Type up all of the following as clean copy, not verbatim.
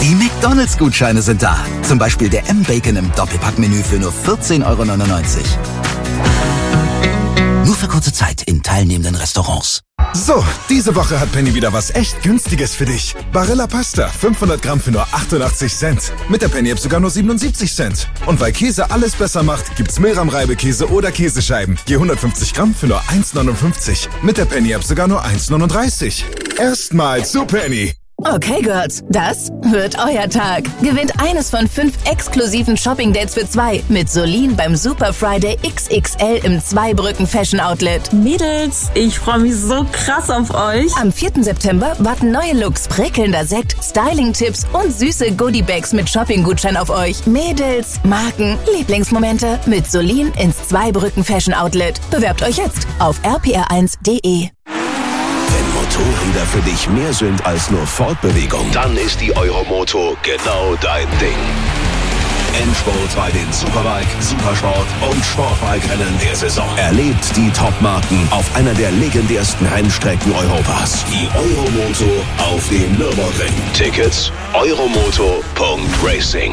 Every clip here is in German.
Die McDonald's-Gutscheine sind da. Zum Beispiel der M-Bacon im Doppelpack-Menü für nur 14,99 €. Nur für kurze Zeit in teilnehmenden Restaurants. So, diese Woche hat Penny wieder was echt Günstiges für dich. Barilla Pasta, 500 Gramm für nur 88 Cent. Mit der Penny-App sogar nur 77 Cent. Und weil Käse alles besser macht, gibt's Milram-Reibekäse oder Käsescheiben. Je 150 Gramm für nur 1,59. Mit der Penny-App sogar nur 1,39. Erstmal zu Penny. Okay, Girls, das wird euer Tag. Gewinnt eines von 5 exklusiven Shopping-Dates für 2 mit Solin beim Super Friday XXL im Zweibrücken Fashion Outlet. Mädels, ich freue mich so krass auf euch. Am 4. September warten neue Looks, prickelnder Sekt, Styling-Tipps und süße Goodie-Bags mit Shopping-Gutschein auf euch. Mädels, Marken, Lieblingsmomente mit Solin ins Zweibrücken Fashion Outlet. Bewerbt euch jetzt auf rpr1.de. Wenn Motorräder für dich mehr sind als nur Fortbewegung, dann ist die Euromoto genau dein Ding. Endspurt bei den Superbike, Supersport und Sportbike-Rennen der Saison. Erlebt die Top-Marken auf einer der legendärsten Rennstrecken Europas. Die Euromoto auf dem Nürburgring. Tickets euromoto.racing.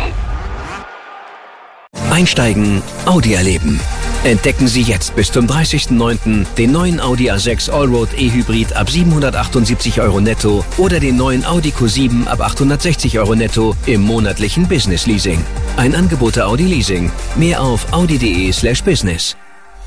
Einsteigen, Audi erleben. Entdecken Sie jetzt bis zum 30.09. den neuen Audi A6 Allroad E-Hybrid ab 778 € netto oder den neuen Audi Q7 ab 860 € netto im monatlichen Business Leasing. Ein Angebot der Audi Leasing. Mehr auf audi.de/business.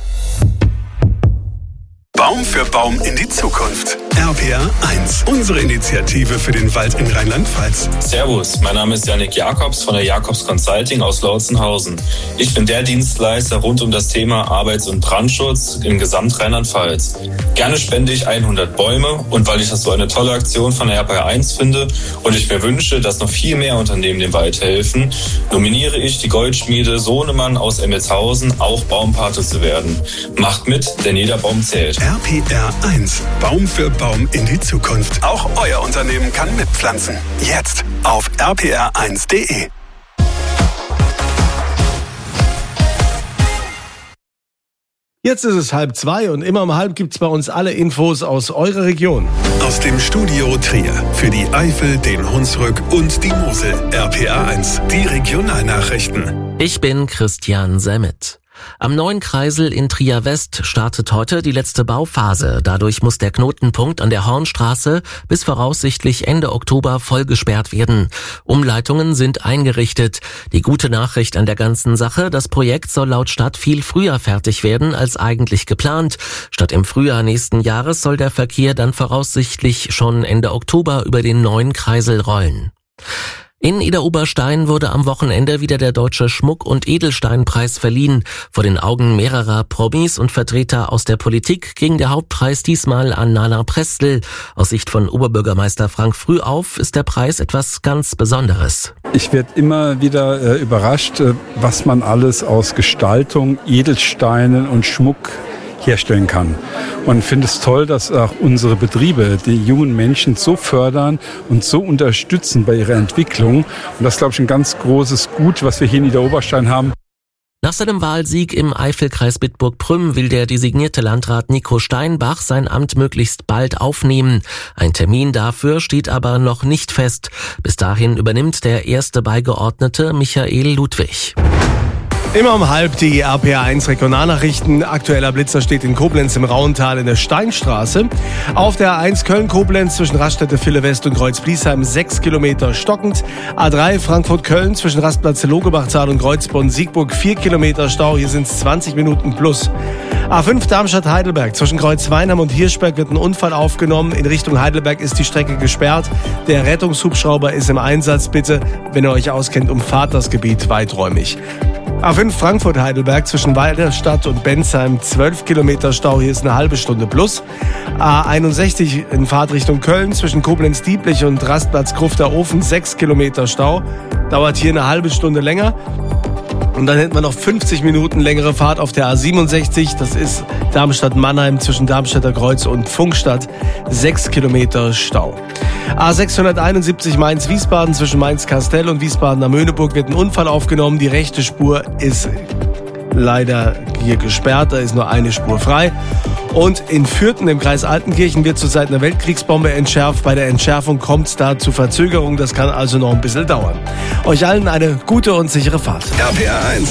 Baum für Baum in die Zukunft. RPR 1, unsere Initiative für den Wald in Rheinland-Pfalz. Servus, mein Name ist Yannick Jakobs von der Jakobs Consulting aus Lautzenhausen. Ich bin der Dienstleister rund um das Thema Arbeits- und Brandschutz im Gesamt-Rheinland-Pfalz. Gerne spende ich 100 Bäume und weil ich das so eine tolle Aktion von der RPR 1 finde und ich mir wünsche, dass noch viel mehr Unternehmen dem Wald helfen, nominiere ich die Goldschmiede Sohnemann aus Emmelshausen, auch Baumpate zu werden. Macht mit, denn jeder Baum zählt. RPR 1, Baum für Baum in die Zukunft. Auch euer Unternehmen kann mitpflanzen. Jetzt auf rpr1.de. Jetzt ist es 1:30 und immer um 1:30 gibt's bei uns alle Infos aus eurer Region. Aus dem Studio Trier für die Eifel, den Hunsrück und die Mosel. RPR 1, die Regionalnachrichten. Ich bin Christian Semmet. Am neuen Kreisel in Trier West startet heute die letzte Bauphase. Dadurch muss der Knotenpunkt an der Hornstraße bis voraussichtlich Ende Oktober voll gesperrt werden. Umleitungen sind eingerichtet. Die gute Nachricht an der ganzen Sache: Das Projekt soll laut Stadt viel früher fertig werden als eigentlich geplant. Statt im Frühjahr nächsten Jahres soll der Verkehr dann voraussichtlich schon Ende Oktober über den neuen Kreisel rollen. In Idar-Oberstein wurde am Wochenende wieder der Deutsche Schmuck- und Edelsteinpreis verliehen. Vor den Augen mehrerer Promis und Vertreter aus der Politik ging der Hauptpreis diesmal an Nana Prestel. Aus Sicht von Oberbürgermeister Frank Frühauf ist der Preis etwas ganz Besonderes. Ich werde immer wieder überrascht, was man alles aus Gestaltung, Edelsteinen und Schmuck herstellen kann. Und finde es toll, dass auch unsere Betriebe die jungen Menschen so fördern und so unterstützen bei ihrer Entwicklung. Und das ist, glaube ich, ein ganz großes Gut, was wir hier in Idar-Oberstein haben. Nach seinem Wahlsieg im Eifelkreis Bitburg-Prüm will der designierte Landrat Nico Steinbach sein Amt möglichst bald aufnehmen. Ein Termin dafür steht aber noch nicht fest. Bis dahin übernimmt der erste Beigeordnete Michael Ludwig. Immer um 1:30 die RPR 1 Regionalnachrichten. Aktueller Blitzer steht in Koblenz im Rauental in der Steinstraße. Auf der A1 Köln-Koblenz zwischen Raststätte-Ville-West und Kreuz-Bliesheim 6 Kilometer stockend. A3 Frankfurt-Köln zwischen Rastplatz-Logebachtal und Kreuzbonn-Siegburg 4 Kilometer Stau. Hier sind es 20 Minuten plus. A5 Darmstadt-Heidelberg zwischen Kreuz-Weinheim und Hirschberg wird ein Unfall aufgenommen. In Richtung Heidelberg ist die Strecke gesperrt. Der Rettungshubschrauber ist im Einsatz. Bitte, wenn ihr euch auskennt, umfahrt das Gebiet weiträumig. A5 Frankfurt-Heidelberg zwischen Weilerstadt und Bensheim 12 Kilometer Stau, hier ist eine halbe Stunde plus. A61 in Fahrtrichtung Köln zwischen Koblenz-Dieblich und Rastplatz Grufter-Ofen 6 Kilometer Stau, dauert hier eine halbe Stunde länger. Und dann hätten wir noch 50 Minuten längere Fahrt auf der A67. Das ist Darmstadt-Mannheim zwischen Darmstädter Kreuz und Funkstadt. 6 Kilometer Stau. A671 Mainz-Wiesbaden zwischen Mainz-Kastel und Wiesbaden am Möhneburg wird ein Unfall aufgenommen. Die rechte Spur ist leider hier gesperrt, da ist nur eine Spur frei. Und in Fürthen im Kreis Altenkirchen wird zurzeit eine Weltkriegsbombe entschärft. Bei der Entschärfung kommt es da zu Verzögerung, das kann also noch ein bisschen dauern. Euch allen eine gute und sichere Fahrt. RPR 1.